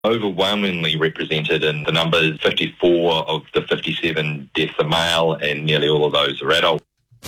overwhelmingly represented in the numbers. 54 of the 57 deaths are male, and nearly all of those are adult.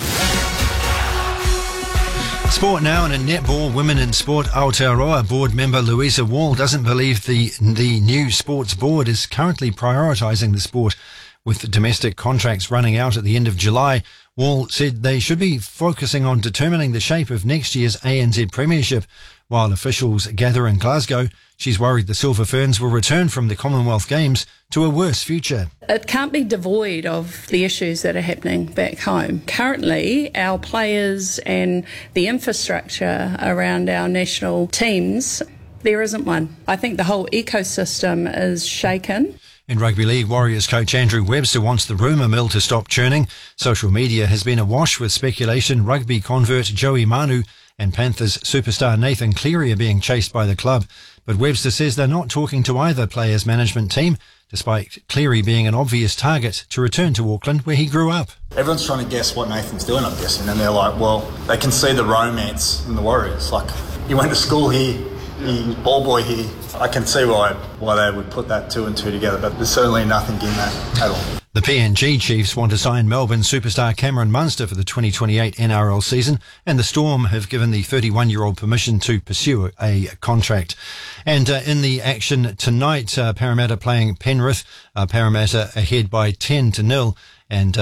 Sport now, and in netball, Women in Sport Aotearoa board member Louisa Wall doesn't believe the new sports board is currently prioritising the sport. With domestic contracts running out at the end of July, Wall said they should be focusing on determining the shape of next year's ANZ Premiership. While officials gather in Glasgow, she's worried the Silver Ferns will return from the Commonwealth Games to a worse future. It can't be devoid of the issues that are happening back home. Currently, our players and the infrastructure around our national teams, there isn't one. I think the whole ecosystem is shaken. In rugby league, Warriors coach Andrew Webster wants the rumour mill to stop churning. Social media has been awash with speculation rugby convert Joey Manu and Panthers superstar Nathan Cleary are being chased by the club. But Webster says they're not talking to either players' management team, despite Cleary being an obvious target to return to Auckland, where he grew up. Everyone's trying to guess what Nathan's doing, I'm guessing, and they're like, well, they can see the romance in the Warriors. Like, he went to school here, he was ball boy here. I can see why they would put that 2 and 2 together, but there's certainly nothing in that at all. The PNG Chiefs want to sign Melbourne superstar Cameron Munster for the 2028 NRL season, and the Storm have given the 31-year-old permission to pursue a contract. And in the action tonight, Parramatta playing Penrith. Parramatta ahead by 10-0. And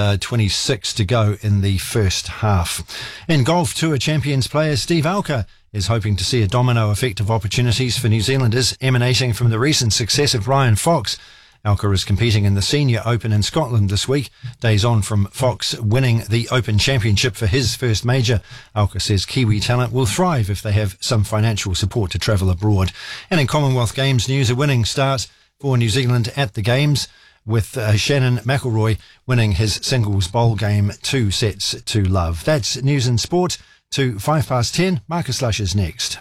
26 to go in the first half. In golf, Tour Champions player Steve Alker is hoping to see a domino effect of opportunities for New Zealanders emanating from the recent success of Ryan Fox. Alker is competing in the Senior Open in Scotland this week, days on from Fox winning the Open Championship for his first major. Alker says Kiwi talent will thrive if they have some financial support to travel abroad. And in Commonwealth Games news, a winning start for New Zealand at the Games, with Shannon McElroy winning his singles bowl game 2 sets to love. That's news and sport to 10:05. Marcus Lush is next.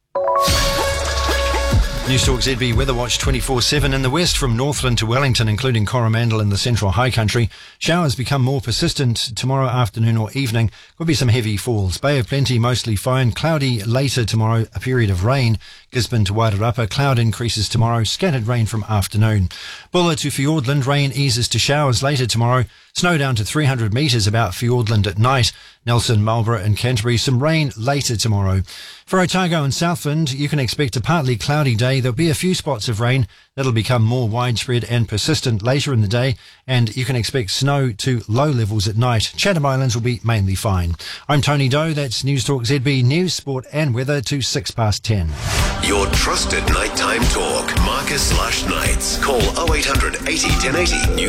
Newstalk ZB Weather Watch 24/7 in the west from Northland to Wellington, including Coromandel in the central high country. Showers become more persistent tomorrow afternoon or evening. Could be some heavy falls. Bay of Plenty mostly fine. Cloudy later tomorrow, a period of rain. Gisborne to Wairarapa, cloud increases tomorrow. Scattered rain from afternoon. Buller to Fiordland, rain eases to showers later tomorrow. Snow down to 300 metres about Fiordland at night. Nelson, Marlborough and Canterbury, some rain later tomorrow. For Otago and Southland, you can expect a partly cloudy day. There'll be a few spots of rain. That'll become more widespread and persistent later in the day, and you can expect snow to low levels at night. Chatham Islands will be mainly fine. I'm Tony Doe. That's Newstalk ZB News, Sport and Weather to 10:06. Your trusted nighttime talk. Marcus Lush Nights. Call 0800 80 1080. News